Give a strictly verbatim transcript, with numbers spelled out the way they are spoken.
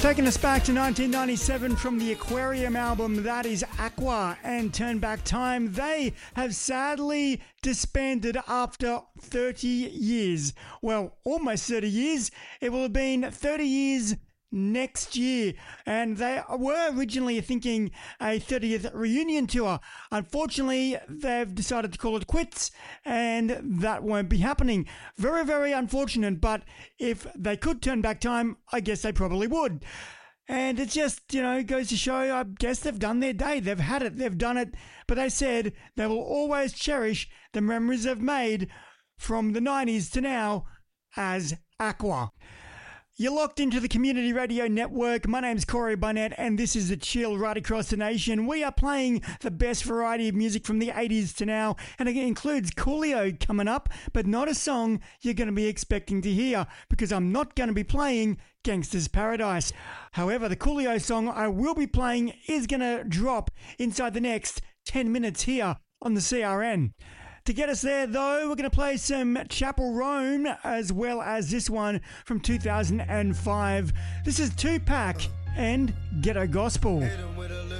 Taking us back to nineteen ninety-seven from the Aquarium album, that is Aqua and Turn Back Time. They have sadly disbanded after thirty years. Well, almost thirty years. It will have been thirty years next year, and they were originally thinking a thirtieth reunion tour. Unfortunately, they've decided to call it quits, and that won't be happening. Very, very unfortunate, but if they could turn back time, I guess they probably would. And it just, you know, goes to show, I guess they've done their day. They've had it, they've done it, but they said they will always cherish the memories they've made from the nineties to now as Aqua. You're locked into the Community Radio Network. My name's Corey Barnett, and this is The Chill right across the nation. We are playing the best variety of music from the eighties to now, and it includes Coolio coming up, but not a song you're going to be expecting to hear, because I'm not going to be playing Gangsta's Paradise. However, the Coolio song I will be playing is going to drop inside the next ten minutes here on the C R N. To get us there, though, we're going to play some Chapel Roan as well as this one from two thousand five. This is Tupac and Ghetto Gospel.